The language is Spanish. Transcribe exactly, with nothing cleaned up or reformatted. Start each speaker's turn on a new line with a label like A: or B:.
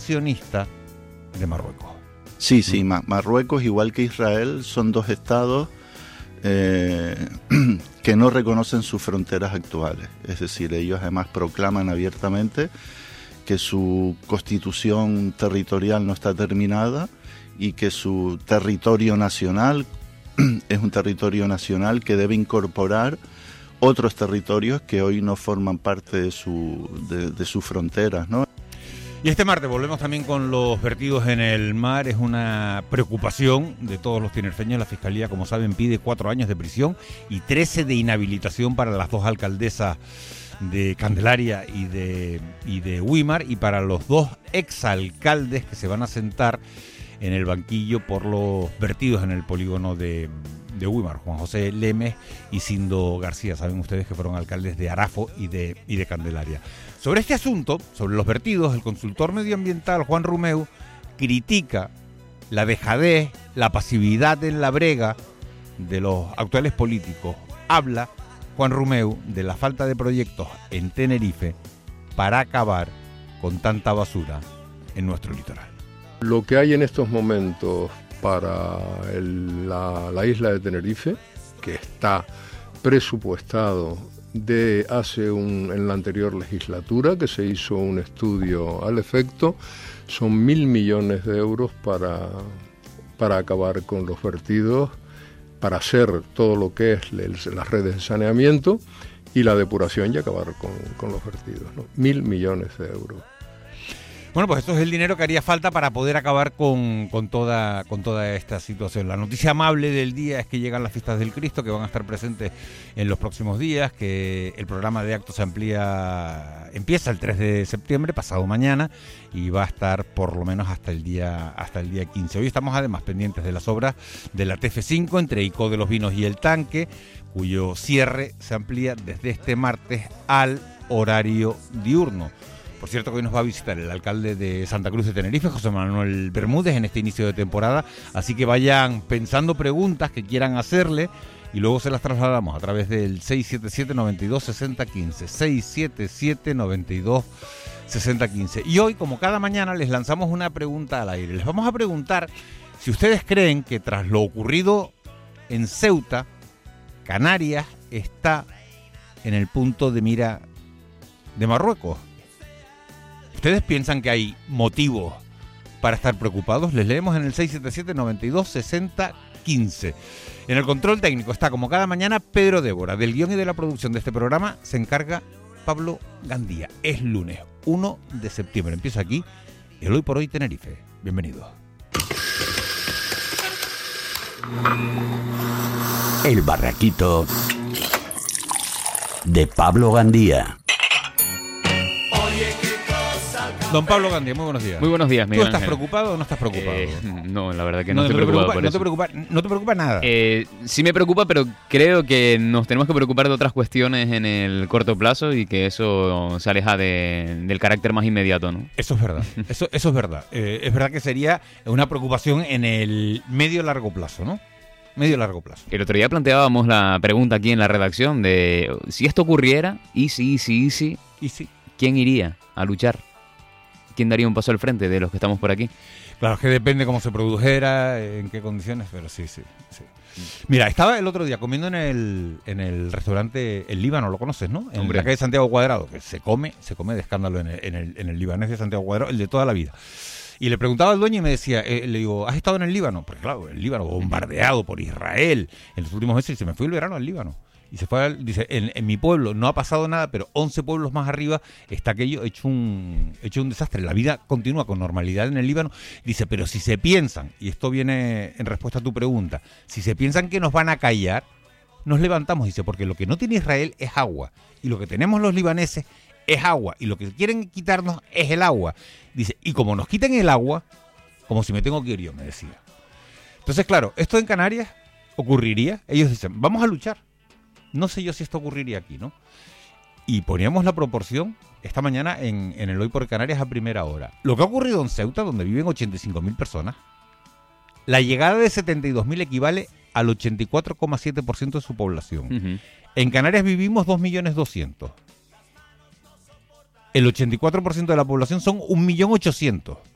A: anexionista de Marruecos.
B: Sí, sí, Ma- Marruecos, igual que Israel, son dos estados eh, que no reconocen sus fronteras actuales. Es decir, ellos además proclaman abiertamente que su constitución territorial no está terminada y que su territorio nacional es un territorio nacional que debe incorporar otros territorios que hoy no forman parte de, su, de, de sus fronteras, ¿no?
A: Y este martes volvemos también con los vertidos en el mar. Es una preocupación de todos los tinerfeños. La Fiscalía, como saben, pide cuatro años de prisión y trece de inhabilitación para las dos alcaldesas de Candelaria y de, y de Güímar, y para los dos exalcaldes que se van a sentar en el banquillo por los vertidos en el polígono de, de Güímar, Juan José Lemes y Sindo García. Saben ustedes que fueron alcaldes de Arafo y de, y de Candelaria. Sobre este asunto, sobre los vertidos, el consultor medioambiental Juan Rumeu critica la dejadez, la pasividad en la brega de los actuales políticos. Habla Juan Rumeu de la falta de proyectos en Tenerife para acabar con tanta basura en nuestro litoral.
C: Lo que hay en estos momentos para el, la, la isla de Tenerife, que está presupuestado de hace un, en la anterior legislatura, que se hizo un estudio al efecto, son mil millones de euros para, para acabar con los vertidos, para hacer todo lo que es el, las redes de saneamiento y la depuración y acabar con, con los vertidos, ¿no? Mil millones de euros.
A: Bueno, pues esto es el dinero que haría falta para poder acabar con, con, toda, con toda esta situación. La noticia amable del día es que llegan las fiestas del Cristo, que van a estar presentes en los próximos días, que el programa de actos se amplía, empieza el tres de septiembre, pasado mañana, y va a estar por lo menos hasta el día hasta el día quince. Hoy estamos además pendientes de las obras de la T F cinco entre Icó de los Vinos y El Tanque, cuyo cierre se amplía desde este martes al horario diurno. Por cierto, que hoy nos va a visitar el alcalde de Santa Cruz de Tenerife, José Manuel Bermúdez, en este inicio de temporada. Así que vayan pensando preguntas que quieran hacerle y luego se las trasladamos a través del seis siete siete, nueve dos, seis cero uno cinco. seis siete siete, nueve dos, seis cero uno cinco. Y hoy, como cada mañana, les lanzamos una pregunta al aire. Les vamos a preguntar si ustedes creen que tras lo ocurrido en Ceuta, Canarias está en el punto de mira de Marruecos. ¿Ustedes piensan que hay motivos para estar preocupados? Les leemos en el seis siete siete, nueve dos, seis cero uno cinco. En el control técnico está, como cada mañana, Pedro Débora. Del guión y de la producción de este programa se encarga Pablo Gandía. Es lunes uno de septiembre. Empieza aquí el Hoy por Hoy Tenerife. Bienvenidos.
D: El barraquito de Pablo Gandía.
A: Don Pablo Gandía, muy buenos días.
E: Muy buenos días, Miguel
A: ¿Tú estás
E: Ángel.
A: preocupado o no estás preocupado?
E: Eh, no, la verdad que no,
A: no
E: estoy
A: te
E: preocupado
A: preocupa,
E: por
A: no
E: eso.
A: te preocupa, no te preocupa nada.
E: Eh, sí me preocupa, pero creo que nos tenemos que preocupar de otras cuestiones en el corto plazo y que eso se aleja de, del carácter más inmediato, ¿no?
A: Eso es verdad, eso, eso es verdad. Eh, es verdad que sería una preocupación en el medio-largo plazo, ¿no? Medio-largo plazo.
E: El otro día planteábamos la pregunta aquí en la redacción de si esto ocurriera, y sí, sí, sí,
A: Y sí.
E: ¿quién iría a luchar? ¿Quién daría un paso al frente de los que estamos por aquí?
A: Claro, es que depende cómo se produjera, en qué condiciones, pero sí, sí, sí. Mira, estaba el otro día comiendo en el, en el restaurante El Líbano, ¿lo conoces, no? En
E: Hombre.
A: la calle Santiago Cuadrado, que se come, se come de escándalo en el, en el, en el libanés de Santiago Cuadrado, el de toda la vida. Y le preguntaba al dueño y me decía, eh, le digo, ¿has estado en el Líbano? Porque claro, el Líbano bombardeado por Israel en los últimos meses, y se me fue el verano al Líbano. Y se fue, al, dice, en, en mi pueblo no ha pasado nada, pero once pueblos más arriba está aquello hecho un, hecho un desastre. La vida continúa con normalidad en el Líbano. Dice, pero si se piensan, y esto viene en respuesta a tu pregunta, si se piensan que nos van a callar, nos levantamos, dice, porque lo que no tiene Israel es agua, y lo que tenemos los libaneses es agua, y lo que quieren quitarnos es el agua. Dice, y como nos quiten el agua, como si me tengo que ir yo, me decía. Entonces, claro, esto en Canarias ocurriría. Ellos dicen, vamos a luchar. No sé yo si esto ocurriría aquí, ¿no? Y poníamos la proporción esta mañana en, en el Hoy por Canarias a primera hora. Lo que ha ocurrido en Ceuta, donde viven ochenta y cinco mil personas, la llegada de setenta y dos mil equivale al ochenta y cuatro coma siete por ciento de su población.
E: Uh-huh.
A: En Canarias vivimos dos millones doscientos mil. El ochenta y cuatro por ciento de la población son un millón ochocientos mil.